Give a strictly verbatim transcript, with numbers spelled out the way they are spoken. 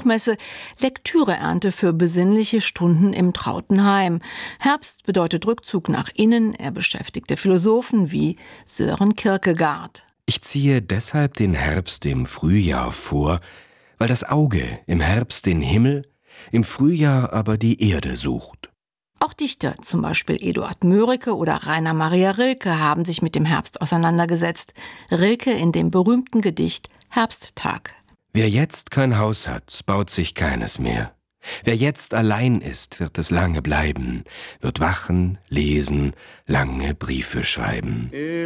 Buchmesse, Lektüreernte für besinnliche Stunden im trauten Heim. Herbst bedeutet Rückzug nach innen, er beschäftigte Philosophen wie Søren Kierkegaard. Ich ziehe deshalb den Herbst dem Frühjahr vor, weil das Auge im Herbst den Himmel, im Frühjahr aber die Erde sucht. Auch Dichter, zum Beispiel Eduard Mörike oder Rainer Maria Rilke, haben sich mit dem Herbst auseinandergesetzt. Rilke in dem berühmten Gedicht Herbsttag. Wer jetzt kein Haus hat, baut sich keines mehr. Wer jetzt allein ist, wird es lange bleiben, wird wachen, lesen, lange Briefe schreiben.